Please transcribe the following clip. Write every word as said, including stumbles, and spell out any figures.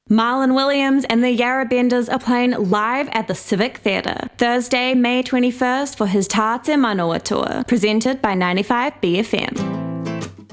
Marlon Williams and the Yarrabenders are playing live at the Civic Theatre Thursday, May twenty-first for his Tā Te Manawa tour, presented by ninety-five B F M.